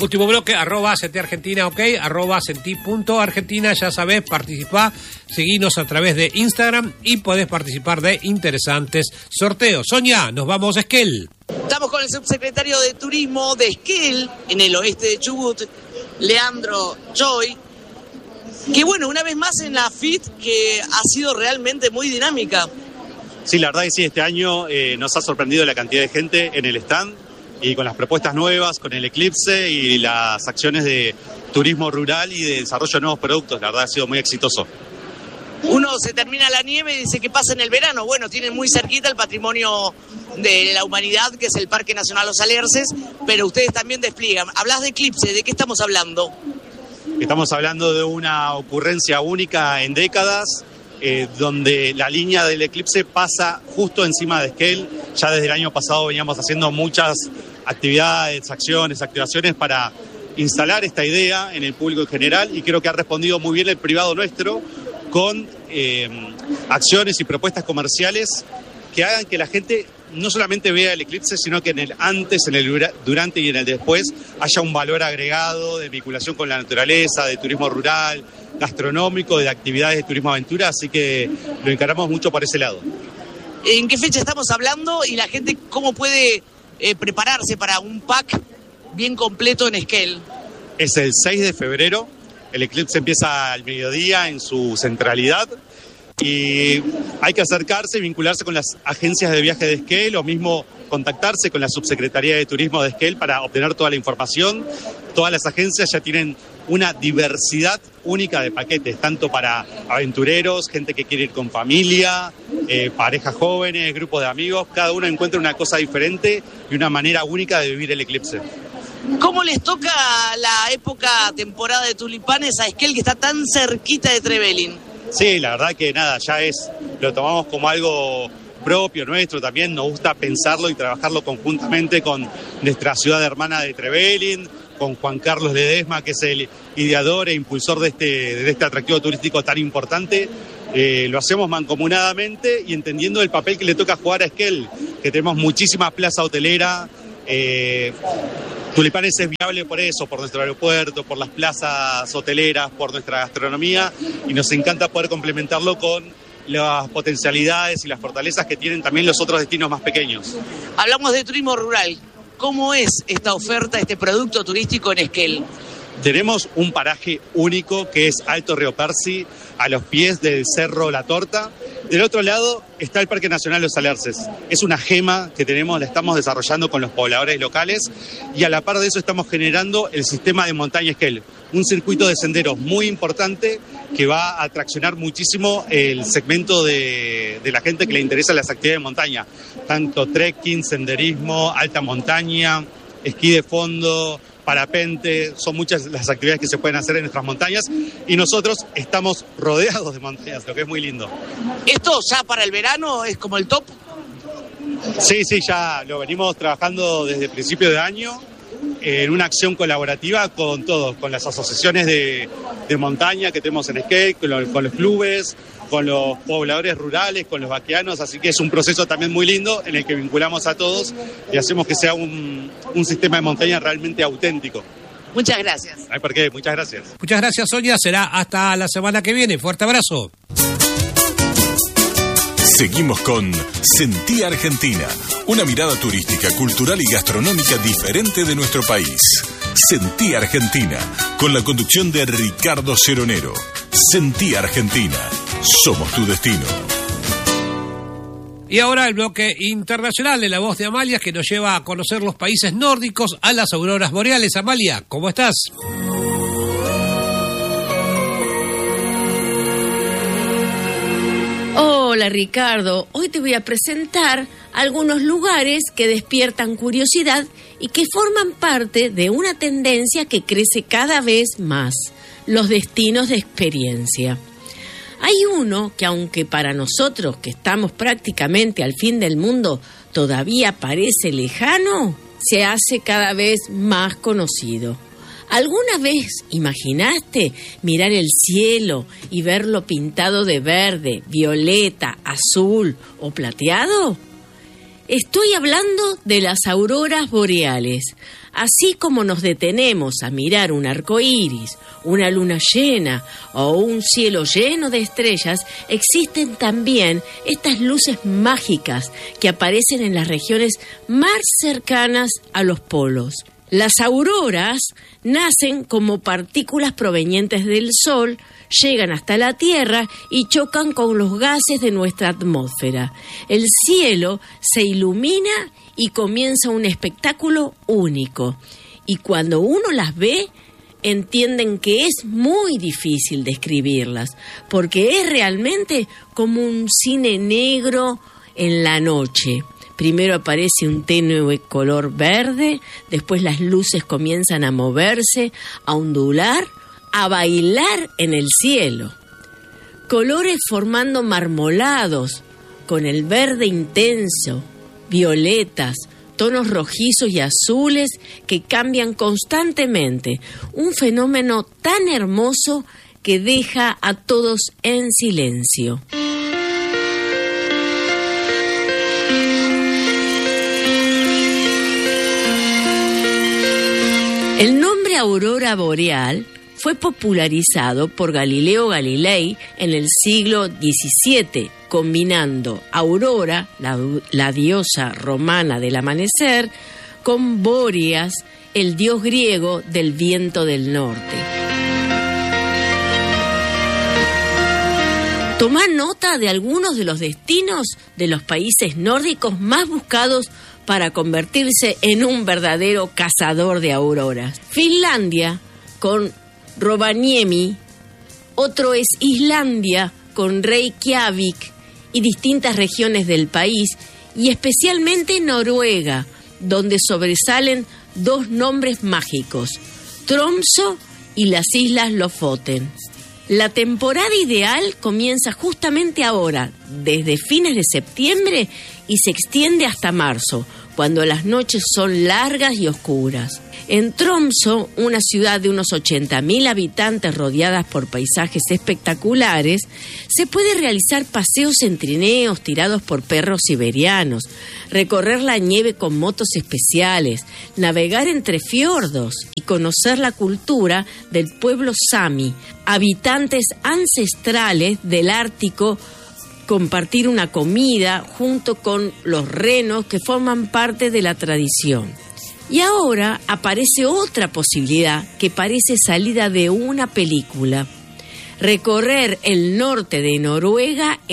Último bloque, @sentiargentina, ok, @senti.argentina, ya sabés, participá, seguinos a través de Instagram y podés participar de interesantes sorteos. Sonia, nos vamos a Esquel. Estamos con el subsecretario de Turismo de Esquel, en el oeste de Chubut, Leandro Choi, que bueno, una vez más en la FIT, que ha sido realmente muy dinámica. Sí, la verdad que sí, este año nos ha sorprendido la cantidad de gente en el stand y con las propuestas nuevas, con el eclipse y las acciones de turismo rural y de desarrollo de nuevos productos. La verdad ha sido muy exitoso. Uno se termina la nieve y dice que pasa en el verano. Bueno, tienen muy cerquita el patrimonio de la humanidad, que es el Parque Nacional Los Alerces, pero ustedes también despliegan. Hablas de eclipse, ¿de qué estamos hablando? Estamos hablando de una ocurrencia única en décadas, donde la línea del eclipse pasa justo encima de Esquel. Ya desde el año pasado veníamos haciendo muchas actividades, activaciones para instalar esta idea en el público en general, y creo que ha respondido muy bien el privado nuestro con acciones y propuestas comerciales que hagan que la gente no solamente vea el eclipse, sino que en el antes, en el durante y en el después haya un valor agregado de vinculación con la naturaleza, de turismo rural, gastronómico, de actividades de turismo aventura, así que lo encaramos mucho por ese lado. ¿En qué fecha estamos hablando y la gente cómo puede prepararse para un pack bien completo en Esquel? Es el 6 de febrero, el eclipse empieza al mediodía en su centralidad, y hay que acercarse y vincularse con las agencias de viaje de Esquel, o mismo contactarse con la Subsecretaría de Turismo de Esquel para obtener toda la información. Todas las agencias ya tienen una diversidad única de paquetes, tanto para aventureros, gente que quiere ir con familia, parejas jóvenes, grupos de amigos. Cada uno encuentra una cosa diferente y una manera única de vivir el eclipse. ¿Cómo les toca la temporada de tulipanes a Esquel, que está tan cerquita de Trevelin? Sí, la verdad que nada, lo tomamos como algo propio nuestro también. Nos gusta pensarlo y trabajarlo conjuntamente con nuestra ciudad hermana de Trevelin, con Juan Carlos Ledesma, que es el ideador e impulsor de este atractivo turístico tan importante. Lo hacemos mancomunadamente y entendiendo el papel que le toca jugar a Esquel, que tenemos muchísima plaza hotelera. Tulipanes es viable por eso, por nuestro aeropuerto, por las plazas hoteleras, por nuestra gastronomía, y nos encanta poder complementarlo con las potencialidades y las fortalezas que tienen también los otros destinos más pequeños. Hablamos de turismo rural. ¿Cómo es esta oferta, este producto turístico en Esquel? Tenemos un paraje único que es Alto Río Percy, a los pies del Cerro La Torta. Del otro lado está el Parque Nacional Los Alerces. Es una gema que tenemos, la estamos desarrollando con los pobladores locales, y a la par de eso estamos generando el sistema de montaña Esquel, un circuito de senderos muy importante que va a atraccionar muchísimo el segmento de la gente que le interesan las actividades de montaña, tanto trekking, senderismo, alta montaña, esquí de fondo, parapente. Son muchas las actividades que se pueden hacer en nuestras montañas, y nosotros estamos rodeados de montañas, lo que es muy lindo. ¿Esto ya para el verano es como el top? Sí, ya lo venimos trabajando desde el principio de año, en una acción colaborativa con todos, con las asociaciones de montaña que tenemos en Esquel, con los clubes, con los pobladores rurales, con los vaqueanos, así que es un proceso también muy lindo en el que vinculamos a todos y hacemos que sea un sistema de montaña realmente auténtico. Muchas gracias. Ay, ¿por qué? Muchas gracias. Muchas gracias, Sonia. Será hasta la semana que viene. Fuerte abrazo. Seguimos con Sentí Argentina, una mirada turística, cultural y gastronómica diferente de nuestro país. Sentí Argentina, con la conducción de Ricardo Ceronero. Sentí Argentina, somos tu destino. Y ahora el bloque internacional de La Voz de Amalia, que nos lleva a conocer los países nórdicos, a las auroras boreales. Amalia, ¿cómo estás? Hola Ricardo, hoy te voy a presentar algunos lugares que despiertan curiosidad y que forman parte de una tendencia que crece cada vez más, los destinos de experiencia. Hay uno que, aunque para nosotros que estamos prácticamente al fin del mundo todavía parece lejano, se hace cada vez más conocido. ¿Alguna vez imaginaste mirar el cielo y verlo pintado de verde, violeta, azul o plateado? Estoy hablando de las auroras boreales. Así como nos detenemos a mirar un arco iris, una luna llena o un cielo lleno de estrellas, existen también estas luces mágicas que aparecen en las regiones más cercanas a los polos. Las auroras nacen como partículas provenientes del Sol, llegan hasta la Tierra y chocan con los gases de nuestra atmósfera. El cielo se ilumina y comienza un espectáculo único. Y cuando uno las ve, entienden que es muy difícil describirlas, porque es realmente como un cine negro en la noche. Primero aparece un tenue color verde, después las luces comienzan a moverse, a ondular, a bailar en el cielo. Colores formando marmolados, con el verde intenso, violetas, tonos rojizos y azules que cambian constantemente. Un fenómeno tan hermoso que deja a todos en silencio. El nombre aurora boreal fue popularizado por Galileo Galilei en el siglo XVII, combinando Aurora, la diosa romana del amanecer, con Bóreas, el dios griego del viento del norte. Tomá nota de algunos de los destinos de los países nórdicos más buscados para convertirse en un verdadero cazador de auroras. Finlandia, con Rovaniemi, otro es Islandia, con Reykjavik y distintas regiones del país, y especialmente Noruega, donde sobresalen dos nombres mágicos, Tromsø y las Islas Lofoten. La temporada ideal comienza justamente ahora, desde fines de septiembre, y se extiende hasta marzo, cuando las noches son largas y oscuras. En Tromsø, una ciudad de unos 80.000 habitantes rodeadas por paisajes espectaculares, se puede realizar paseos en trineos tirados por perros siberianos, recorrer la nieve con motos especiales, navegar entre fiordos y conocer la cultura del pueblo sami, habitantes ancestrales del Ártico, compartir una comida junto con los renos que forman parte de la tradición. Y ahora aparece otra posibilidad que parece salida de una película: recorrer el norte de Noruega